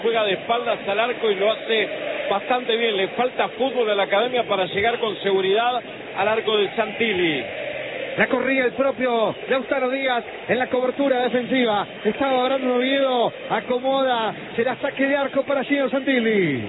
Juega de espaldas al arco y lo hace bastante bien. Le falta fútbol a la academia para llegar con seguridad al arco de Santilli. La corría el propio Lautaro Díaz en la cobertura defensiva. Estaba Brandon Oviedo, acomoda, será saque de arco para Gino Santilli.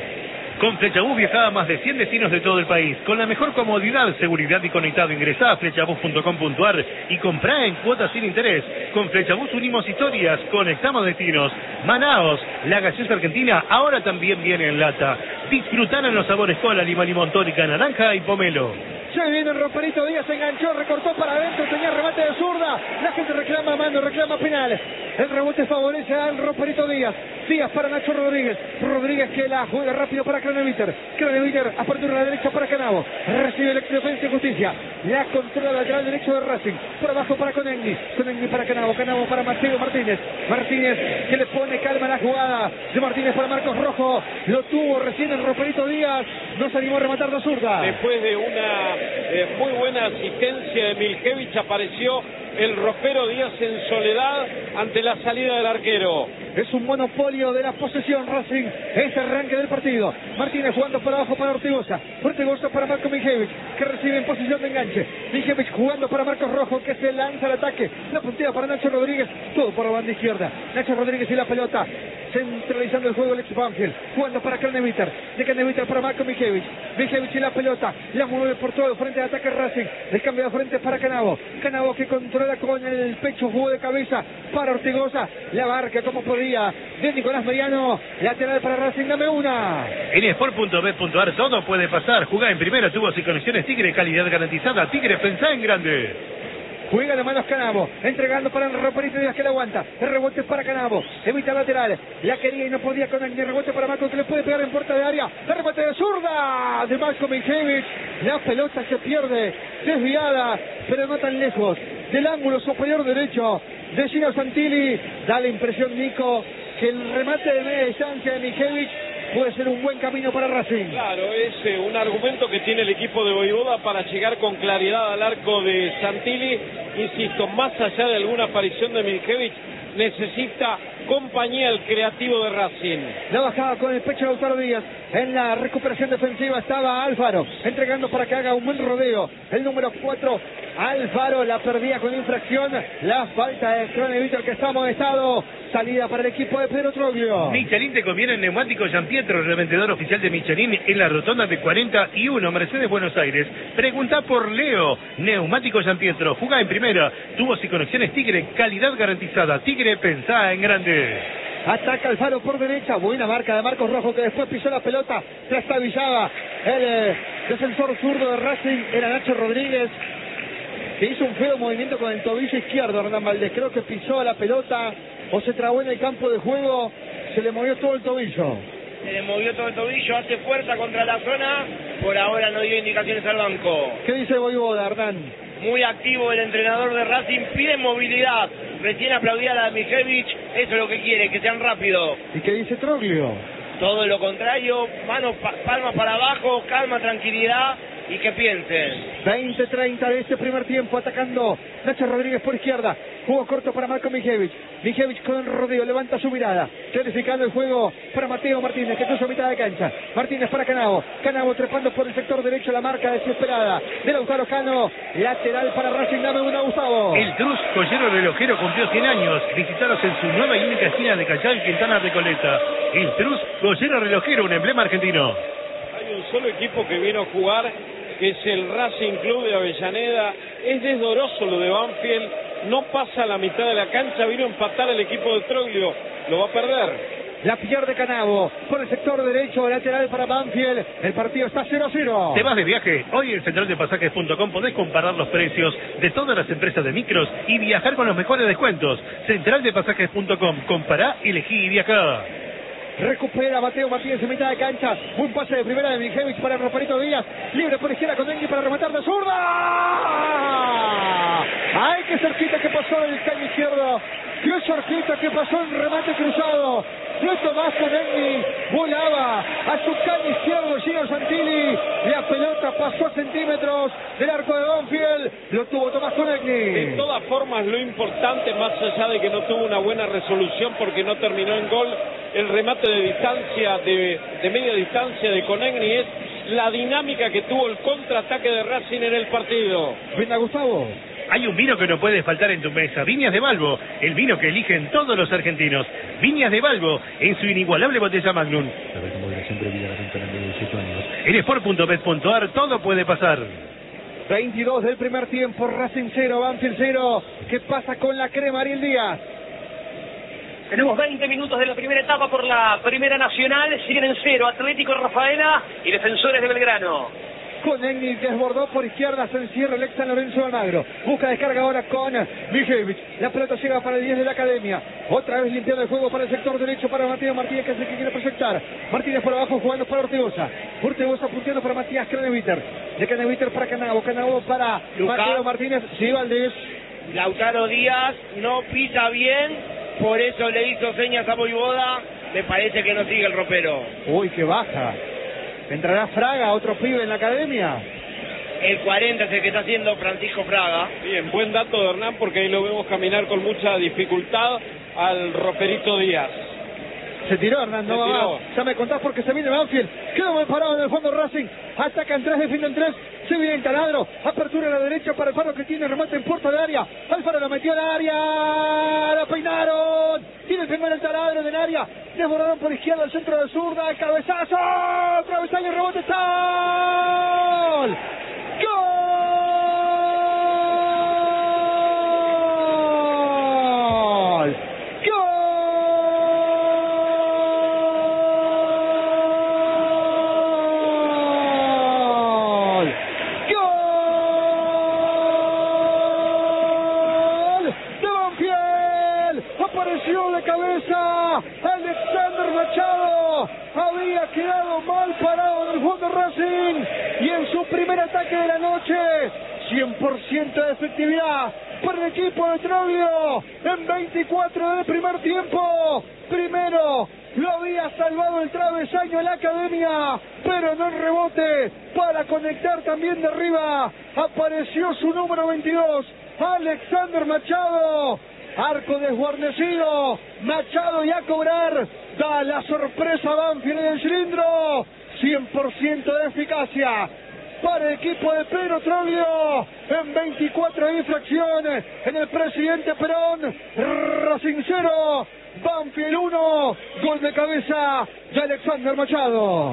Con Flechabús viaja a más de 100 destinos de todo el país. Con la mejor comodidad, seguridad y conectado. Ingresá a flechabús.com.ar y comprá en cuotas sin interés. Con Flechabús unimos historias, conectamos destinos. Manaos, la gaseosa argentina, ahora también viene en lata. Disfrutar en los sabores cola, limón, tónica, naranja y pomelo. Ya viene el Roperito Díaz, se enganchó, recortó para adentro, tenía remate de zurda. La gente reclama mano, reclama penal. El rebote favorece al Roperito Díaz. Díaz para Nacho Rodríguez. Rodríguez que la juega rápido para Craneviter. Craneviter, apertura a la derecha para Canavo. Recibe el Defensa y Justicia. La controla lateral derecho de Racing. Por abajo para Conegni. Conegni para Canavo. Canavo para Mateo Martínez. Martínez que le pone calma a la jugada. De Martínez para Marcos Rojo. Lo tuvo recién el Roperito Díaz. No se animó a rematar la zurda. Después de una muy buena asistencia de Miljevich, apareció el Ropero Díaz en soledad ante la salida del arquero. Es un monopolio de la posesión Racing. Es arranque del partido. Martínez jugando para abajo para Ortigosa. Ortigosa para Marco Miljevich, que recibe en posición de enganche. Miljevich jugando para Marcos Rojo, que se lanza al ataque. La puntea para Nacho Rodríguez. Todo por la banda izquierda. Nacho Rodríguez y la pelota. Centralizando el juego Alex Banfield. Jugando para Craneviter. De Craneviter para Marco Miljevich. Miljevich y la pelota. La mueve por todo frente de ataque Racing. El cambio de frente para Canavo. Canavo que controla con el pecho, jugó de cabeza para Ortigosa. La barca como podía de Nicolás Mediano. Lateral para Racing, dame una. En sport.bet.ar todo puede pasar. Jugá en primera, tubos y conexiones Tigre, calidad garantizada. Tigre, pensá en grande. Juega de manos Canavo, entregando para el Roperito Díaz que la aguanta. El rebote para Canavo, evita lateral. La quería y no podía con el rebote para Marco, que le puede pegar en puerta de área. El rebote de zurda de Marco Miljevich. La pelota se pierde, desviada, pero no tan lejos del ángulo superior derecho de Gino Santilli. Da la impresión, Nico, que el remate de media distancia de Miljevich puede ser un buen camino para Racing. Claro, es un argumento que tiene el equipo de Voivoda para llegar con claridad al arco de Santilli. Insisto, más allá de alguna aparición de Miljevich, necesita compañía el creativo de Racing. La bajada con el pecho de Lautaro Díaz. En la recuperación defensiva estaba Alfaro, entregando para que haga un buen rodeo. El número 4, Alfaro, la perdía con infracción. La falta de Craneviter, que está amonestado. Salida para el equipo de Pedro Troglio. Michelin te conviene en Neumático Giampietro, revendedor oficial de Michelin en la rotonda de 41, Mercedes, Buenos Aires. Pregunta por Leo. Neumático Giampietro, jugá en primera, tubos y conexiones Tigre, calidad garantizada. Tigre, pensá en grande. Ataca Alfaro por derecha, buena marca de Marcos Rojo, que después pisó la pelota, trastabillaba el defensor zurdo de Racing, era Nacho Rodríguez, que hizo un feo movimiento con el tobillo izquierdo. Hernán Valdés, creo que pisó la pelota o se trabó en el campo de juego, se le movió todo el tobillo. Se le movió todo el tobillo, hace fuerza contra la zona, por ahora no dio indicaciones al banco. ¿Qué dice Voivoda, Hernán? Muy activo el entrenador de Racing, pide movilidad, recién aplaudía la de Miljevich, eso es lo que quiere, que sean rápidos. ¿Y qué dice Troglio? Todo lo contrario, manos, palmas para abajo, calma, tranquilidad y que piensen. 20-30 de este primer tiempo, atacando Nacho Rodríguez por izquierda. Juego corto para Marco Miljevich. Miljevich con el rodeo, levanta su mirada. Clarificando el juego para Mateo Martínez, que cruzó mitad de cancha. Martínez para Canavo. Canavo trepando por el sector derecho, la marca desesperada de Lautaro Cano. Lateral para Racing, dame una, Gustavo. El Trus Joyero Relojero cumplió 100 años. Visitaros en su nueva y única esquina de Callao, Quintana Recoleta. El Trus Joyero Relojero, un emblema argentino. Hay un solo equipo que vino a jugar, que es el Racing Club de Avellaneda. Es desdoroso lo de Banfield, no pasa a la mitad de la cancha, vino a empatar el equipo de Troglio, lo va a perder. La pierde Canavo por el sector derecho, lateral para Banfield. El partido está 0-0. ¿Te vas de viaje? Hoy en centraldepasajes.com podés comparar los precios de todas las empresas de micros y viajar con los mejores descuentos. Centraldepasajes.com, compará, elegí y viajá. Recupera Mateo Martínez en mitad de cancha. Un pase de primera de Miljevich para el Roperito Díaz. Libre por izquierda con Engui para rematar de zurda. ¡Ay, qué cerquita que pasó en el caño izquierdo! ¡Qué cerquita que pasó en remate cruzado! No Tomás Conegni, volaba a su caño izquierdo Gino Santilli. La pelota pasó a centímetros del arco de Banfield. Lo tuvo Tomás Conegni. De todas formas, lo importante, más allá de que no tuvo una buena resolución porque no terminó en gol, el remate de distancia, de media distancia de Conegni, es la dinámica que tuvo el contraataque de Racing en el partido. Venga, Gustavo. Hay un vino que no puede faltar en tu mesa, Viñas de Balbo, el vino que eligen todos los argentinos. Viñas de Balbo, en su inigualable botella Magnum. En sport.bet.ar todo puede pasar. 22 del primer tiempo, Racing 0, Banfield 0. ¿Qué pasa con la crema, Ariel Díaz? Tenemos 20 minutos de la primera etapa por la Primera Nacional. Siguen en 0 Atlético Rafaela y Defensores de Belgrano. Conegni desbordó por izquierda, se encierra el ex San Lorenzo Almagro. Busca descarga ahora con Mijevic. La pelota llega para el 10 de la Academia. Otra vez limpiando el juego para el sector derecho para Matías Martínez, que es el que quiere proyectar. Martínez por abajo jugando para Ortigosa. Ortigosa punteando para Matías Craneviter. De Craneviter para Canavo. Canavo para Mateo Martínez. Sí, Valdés. Lautaro Díaz no pisa bien, por eso le hizo señas a Voivoda. Me parece que no sigue el ropero. Uy, qué baja. ¿Entrará Fraga, otro pibe en la Academia? El 40 es el que está haciendo Francisco Fraga. Bien, buen dato de Hernán, porque ahí lo vemos caminar con mucha dificultad al roperito Díaz. Se tiró Hernán, no va. Ya me contás porque se viene Banfield. Quedó mal parado en el fondo Racing. Atacan 3, defienden 3. Se viene el taladro. Apertura a la derecha para Alfaro, que tiene remate en puerta de área. Alfaro la metió al área. La peinaron. Tiene el primero el taladro del área. Desbordaron por izquierda al centro de zurda. Cabezazo. Travesaño, rebote. ¡Gol! ¡Gol! Alexander Machado había quedado mal parado en el fondo Racing y en su primer ataque de la noche 100% de efectividad para el equipo de Troglio en 24 del primer tiempo. Primero lo había salvado el travesaño en la Academia, pero no el rebote para conectar también de arriba. Apareció su número 22, Alexander Machado. Arco desguarnecido, Machado y a cobrar. Da la sorpresa Banfield en el cilindro. 100% de eficacia para el equipo de Pedro Troglio en 24 infracciones en el Presidente Perón. Racing 0, Banfield 1. Gol de cabeza de Alexander Machado.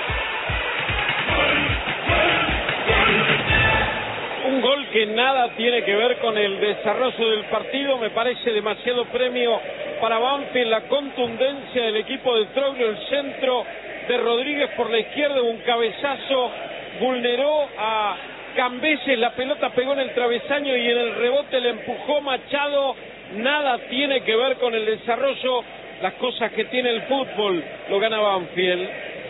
Un gol que nada tiene que ver con el desarrollo del partido. Me parece demasiado premio para Banfield. La contundencia del equipo de Troglio, el centro de Rodríguez por la izquierda, un cabezazo, vulneró a Cambeses, la pelota pegó en el travesaño y en el rebote le empujó Machado. Nada tiene que ver con el desarrollo. Las cosas que tiene el fútbol lo gana Banfield.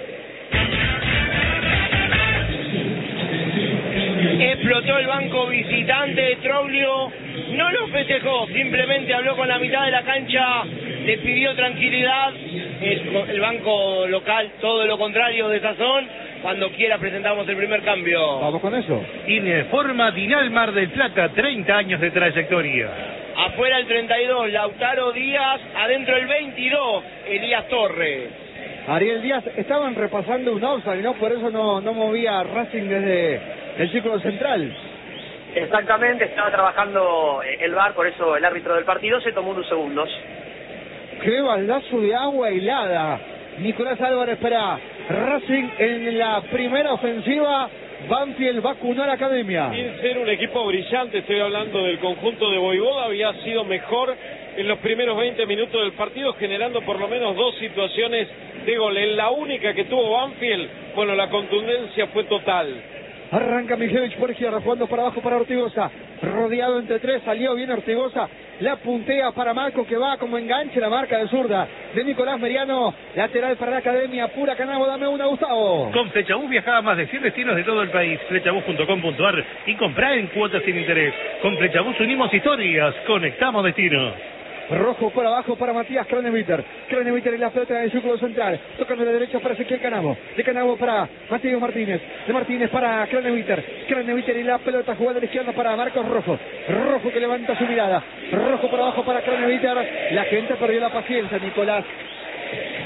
Explotó el banco visitante de Troglio, no lo festejó, simplemente habló con la mitad de la cancha, le pidió tranquilidad. El banco local, todo lo contrario de Sazón. Cuando quiera presentamos el primer cambio. Vamos con eso. Informa Dinal Mar del Plata, 30 años de trayectoria. Afuera el 32, Lautaro Díaz. Adentro el 22, Elías Torres. Ariel Díaz, estaban repasando un offside, ¿no? Por eso no movía Racing desde el círculo central. Exactamente, estaba trabajando el VAR, por eso el árbitro del partido se tomó unos segundos. ¡Qué baldazo de agua helada! Nicolás Álvarez para Racing en la primera ofensiva. Banfield vacunó a la Academia. Sin ser un equipo brillante, estoy hablando del conjunto de Voivoda, había sido mejor en los primeros 20 minutos del partido, generando por lo menos 2 situaciones de gol. En la única que tuvo Banfield, bueno, la contundencia fue total. Arranca Mijevic por izquierda, jugando para abajo para Ortigosa. Rodeado entre 3, salió bien Ortigosa. La puntea para Marco, que va como enganche, la marca de zurda de Nicolás Meriano. Lateral para la Academia, pura Canavo, dame una, Gustavo. Con Flechabús viaja a más de 100 destinos de todo el país. Flechabús.com.ar y comprá en cuotas sin interés. Con Flechabús unimos historias, conectamos destinos. Rojo por abajo para Matías Craneviter. Craneviter en la pelota del círculo central. Tocando de la derecha para Ezequiel Canavo. De Canavo para Mateo Martínez. De Martínez para Craneviter. Craneviter en la pelota jugada de la izquierda para Marcos Rojo. Rojo que levanta su mirada. Rojo por abajo para Craneviter. La gente perdió la paciencia, Nicolás.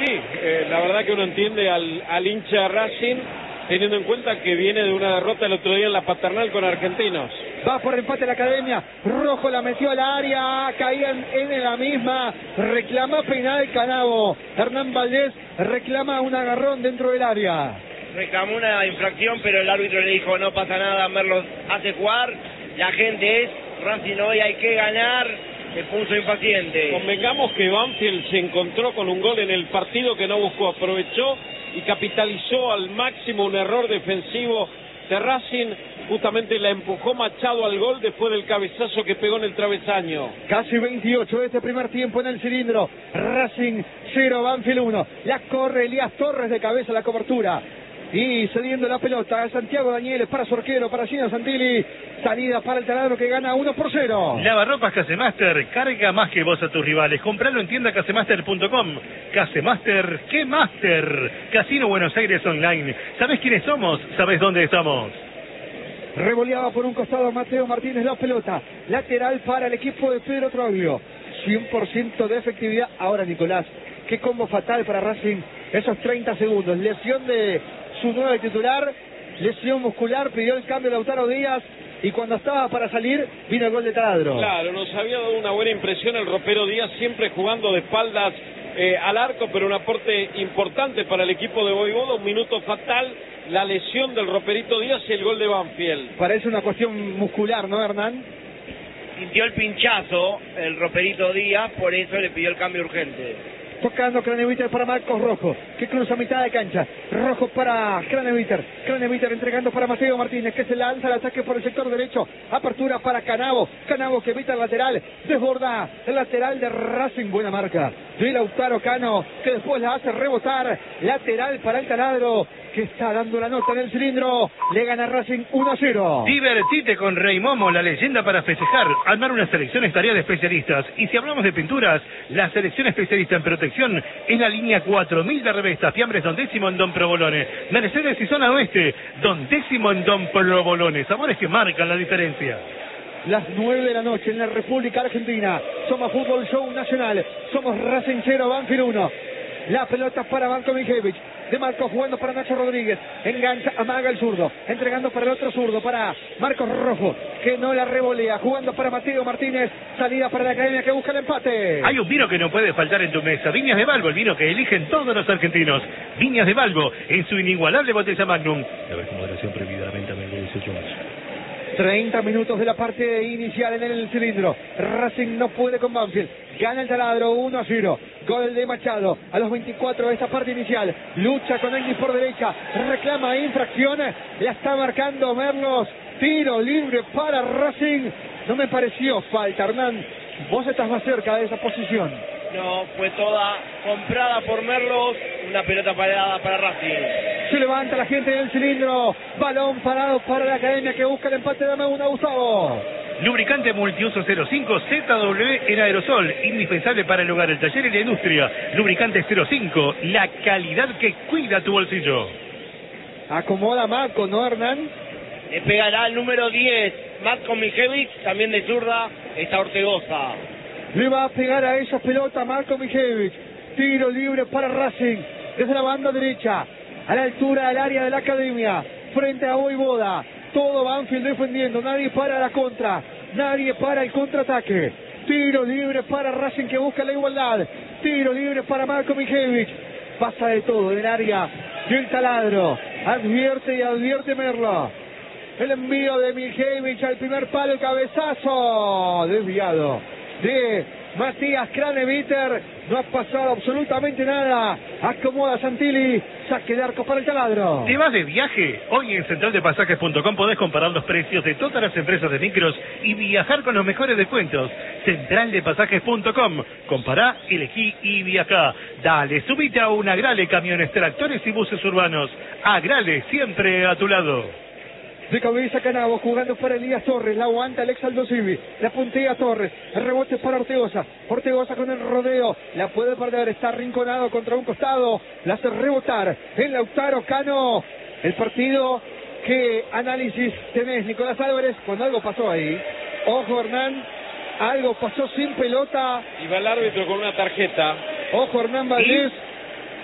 Sí, la verdad que uno entiende al hincha Racing, teniendo en cuenta que viene de una derrota el otro día en la Paternal con Argentinos. Va por empate la Academia, Rojo la metió al área, caían en la misma, reclama penal Canavo. Hernán Valdés reclama un agarrón dentro del área. Reclamó una infracción, pero el árbitro le dijo no pasa nada, Merlos hace jugar, la gente es Racing hoy hay que ganar, se puso impaciente. Convengamos que Banfield se encontró con un gol en el partido que no buscó, aprovechó y capitalizó al máximo un error defensivo de Racing, justamente la empujó Machado al gol después del cabezazo que pegó en el travesaño. Casi 28 de este primer tiempo en el cilindro. Racing 0, Banfield 1. La corre Elías Torres de cabeza a la cobertura. Y cediendo la pelota a Santiago Danieles para su arquero, para Gino Santilli. Salida para el taladro que gana 1-0. Lavarropas Casemaster, carga más que vos a tus rivales. Compralo en tienda casemaster.com. Casemaster, ¿qué Master? Casino Buenos Aires Online. ¿Sabés quiénes somos? ¿Sabés dónde estamos? Revoleaba por un costado Mateo Martínez la pelota. Lateral para el equipo de Pedro Troglio. 100% de efectividad. Ahora Nicolás, qué combo fatal para Racing. Esos 30 segundos. Lesión de su nuevo titular. Lesión muscular. Pidió el cambio de Lautaro Díaz. Y cuando estaba para salir, vino el gol de Taladro. Claro, nos había dado una buena impresión el ropero Díaz, siempre jugando de espaldas al arco, pero un aporte importante para el equipo de Voivoda. Un minuto fatal, la lesión del roperito Díaz y el gol de Banfield. Parece una cuestión muscular, ¿no, Hernán? Sintió el pinchazo el roperito Díaz, por eso le pidió el cambio urgente. Tocando Craneviter para Marcos Rojo, que cruza mitad de cancha. Rojo para Craneviter. Craneviter entregando para Mateo Martínez, que se lanza al ataque por el sector derecho. Apertura para Canavo. Canavo que evita el lateral. Desborda el lateral de Racing. Buena marca de Lautaro Cano, que después la hace rebotar. Lateral para el Taladro, que está dando la nota en el cilindro. Le gana Racing 1-0. Divertite con Rey Momo, la leyenda para festejar. Armar una selección es tarea de especialistas. Y si hablamos de pinturas, la selección especialista en protección es la línea 4000 de Revesta. Fiambres Don Décimo en Don Provolone. Mercedes y Zona Oeste, Don Décimo en Don Provolone. Sabores que marcan la diferencia. Las 9 de la noche en la República Argentina. Somos Fútbol Show Nacional. Somos Racing 0, Banfield 1. La pelota para Marco Mijevic. De Marco jugando para Nacho Rodríguez. Engancha, amaga el zurdo. Entregando para el otro zurdo, para Marcos Rojo, que no la revolea. Jugando para Mateo Martínez. Salida para la Academia que busca el empate. Hay un vino que no puede faltar en tu mesa. Viñas de Balbo, el vino que eligen todos los argentinos. Viñas de Balbo, en su inigualable botella Magnum. La vez con moderación prohibida la venta menor de 18 años. 30 minutos de la parte inicial en el cilindro. Racing no puede con Banfield. Gana el Taladro 1-0. Gol de Machado a los 24 de esta parte inicial. Lucha con Ennis por derecha. Reclama infracción. La está marcando Merlos. Tiro libre para Racing. No me pareció falta, Hernán. Vos estás más cerca de esa posición. No, fue toda comprada por Merlos. Una pelota parada para Racing. Se levanta la gente en el cilindro. Balón parado para la Academia que busca el empate. Dame una, Gustavo. Lubricante multiuso 05 ZW en aerosol, indispensable para el hogar, el taller y la industria. Lubricante 05, la calidad que cuida tu bolsillo. Acomoda Marco, ¿no, Hernán? Le pegará el número 10, Marco Mijevic, también de zurda, está Ortegoza. Le va a pegar a esa pelota Marco Mijevic. Tiro libre para Racing, desde la banda derecha, a la altura del área de la Academia, frente a Voivoda. Todo Banfield defendiendo, nadie para la contra, nadie para el contraataque. Tiro libre para Racing que busca la igualdad. Tiro libre para Marco Mijevic. Pasa de todo en el área del Taladro. Advierte y advierte Merlo. El envío de Mijevic al primer palo, el cabezazo desviado de Matías Craneviter. No ha pasado absolutamente nada. Acomoda Santilli. Saque de arco para el Taladro. ¿Te vas de viaje? Hoy en centraldepasajes.com podés comparar los precios de todas las empresas de micros y viajar con los mejores descuentos. Centraldepasajes.com. Compará, elegí y viajá. Dale, subite a un Agrale, camiones, tractores y buses urbanos. Agrale, siempre a tu lado. De cabeza Canavo, jugando para Elías Torres, la aguanta Alex Aldosivi, la puntea Torres, el rebote para Ortegoza, Ortegoza con el rodeo, la puede perder, está arrinconado contra un costado, la hace rebotar el Lautaro Cano. El partido, ¿qué análisis tenés, Nicolás Álvarez, cuando algo pasó ahí? Ojo, Hernán, algo pasó sin pelota. Y va el árbitro con una tarjeta. Ojo, Hernán Valdés.